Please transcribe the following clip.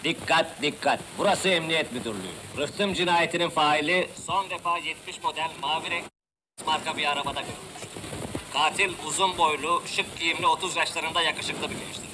Dikkat, dikkat! Burası Emniyet Müdürlüğü. Rıhtım cinayetinin faili son defa 70 model mavi renk marka bir arabada görülmüştür. Katil uzun boylu, şık giyimli 30 yaşlarında yakışıklı bir gençtir.